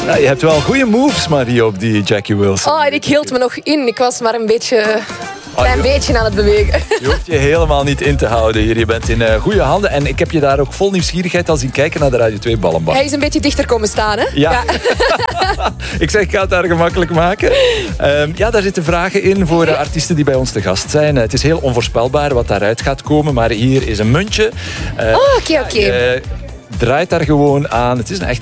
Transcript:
Ja, je hebt wel goede moves, Marie, op die Jackie Wilson. Oh, en ik hield me nog in. Ik was maar een klein beetje aan het bewegen. Je hoeft je helemaal niet in te houden hier. Je bent in goede handen. En ik heb je daar ook vol nieuwsgierigheid al zien kijken naar de Radio 2 Ballenbak. Hij is een beetje dichter komen staan, hè? Ja. Ik zeg, ik ga het daar gemakkelijk maken. Daar zitten vragen in voor artiesten die bij ons te gast zijn. Het is heel onvoorspelbaar wat daaruit gaat komen. Maar hier is een muntje. Oké. Draait daar gewoon aan. Het is een echt